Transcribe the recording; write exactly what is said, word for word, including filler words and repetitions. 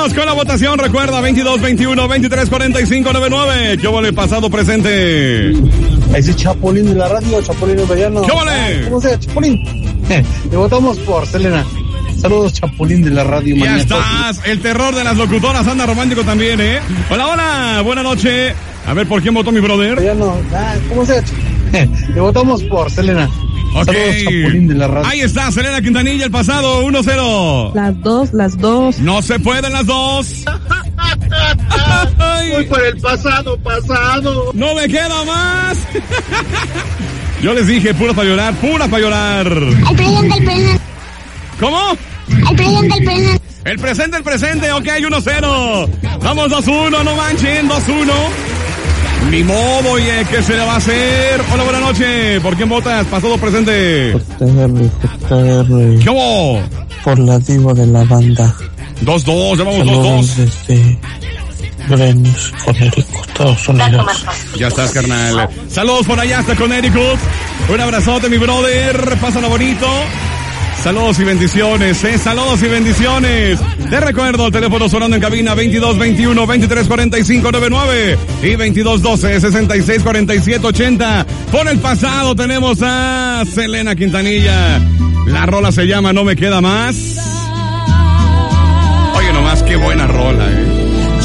Vámonos con la votación. Recuerda, veintidós, veintiuno, veintitrés, cuarenta y cinco, noventa y nueve. ¿Qué vale pasado, presente? Ese Chapulín de la radio, Chapulín Mediano. ¿Qué vale? ¿Cómo se llama, Chapulín? Le votamos por Selena. Saludos, Chapulín de la radio. Ya estás. El terror de las locutoras anda romántico también, ¿eh? Hola, hola. Buenas noches. A ver, ¿por quién votó mi brother? Mediano. Ah, ¿cómo se llama? Le votamos por Selena. Ok. Saludos, Chapulín de la radio. Ahí está, Selena Quintanilla, el pasado, uno cero. Las dos, las dos. No se pueden las dos. Voy por el pasado, pasado. No me queda más. Yo les dije, pura para llorar, pura para llorar. El presente, el presente. ¿Cómo? El presente, el presente. El presente, el presente, ok, uno cero. Vamos dos uno, no manchen, dos uno. Ni modo, oye, ¿qué se le va a hacer? Hola, buenas noches. ¿Por quién votas? Pasado, presente. Por T R, por T R. ¿Cómo? Por la diva de la banda. dos dos, ya vamos dos Saludos dos. desde Greenwich, Connecticut, Estados Unidos. Ya estás, carnal. Saludos por allá hasta Connecticut. Un abrazote, mi brother. Pásalo bonito. Saludos y bendiciones, eh. Saludos y bendiciones. Te recuerdo, el teléfono sonando en cabina veintidós, veintiuno, veintitrés, cuarenta y cinco, noventa y nueve y veintidós, doce, sesenta y seis, cuarenta y siete, ochenta. Por el pasado tenemos a Selena Quintanilla. La rola se llama No Me Queda Más. Oye, nomás qué buena rola, eh.